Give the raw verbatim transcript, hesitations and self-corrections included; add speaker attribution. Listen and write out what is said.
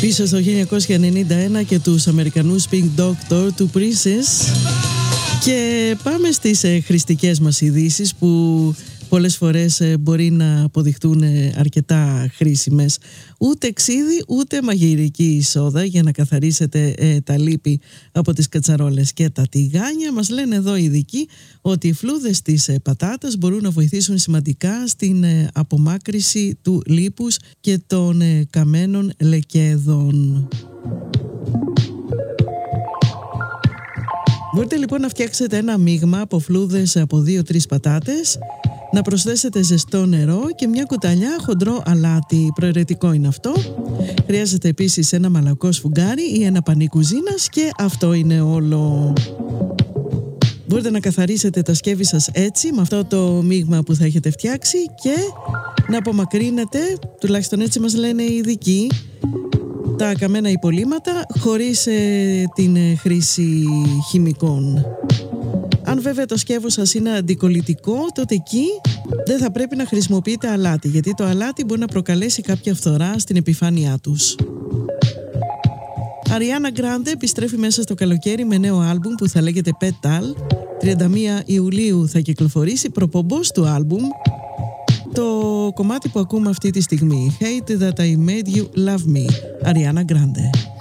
Speaker 1: Πίσω στο χίλια εννιακόσια ενενήντα ένα και τους Αμερικανούς Pink Doctor του Princess. Και πάμε στις ε, χρηστικές μας ειδήσεις που πολλές φορές ε, μπορεί να αποδειχτούν ε, αρκετά χρήσιμες. Ούτε ξύδι ούτε μαγειρική σόδα για να καθαρίσετε ε, τα λίπη από τις κατσαρόλες και τα τηγάνια. Μας λένε εδώ οι ειδικοί ότι οι φλούδες της ε, πατάτας μπορούν να βοηθήσουν σημαντικά στην ε, απομάκρυση του λίπους και των ε, καμένων λεκέδων. Μπορείτε λοιπόν να φτιάξετε ένα μείγμα από φλούδες από δύο τρεις πατάτες, να προσθέσετε ζεστό νερό και μια κουταλιά χοντρό αλάτι. Προαιρετικό είναι αυτό. Χρειάζεται επίσης ένα μαλακό σφουγγάρι ή ένα πανί κουζίνας και αυτό είναι όλο. Μπορείτε να καθαρίσετε τα σκεύη σας έτσι, με αυτό το μείγμα που θα έχετε φτιάξει, και να απομακρύνετε, τουλάχιστον έτσι μας λένε οι ειδικοί, τα καμένα υπολείμματα χωρίς ε, την ε, χρήση χημικών. Αν βέβαια το σκεύος σας είναι αντικολλητικό, τότε εκεί δεν θα πρέπει να χρησιμοποιείτε αλάτι, γιατί το αλάτι μπορεί να προκαλέσει κάποια φθορά στην επιφάνειά τους. Ariana Grande επιστρέφει μέσα στο καλοκαίρι με νέο άλμπουμ που θα λέγεται Petal. τριάντα μία Ιουλίου θα κυκλοφορήσει, προπομπός του άλμπουμ το κομμάτι που ακούμε αυτή τη στιγμή, Hate That I Made You Love Me, Ariana Grande.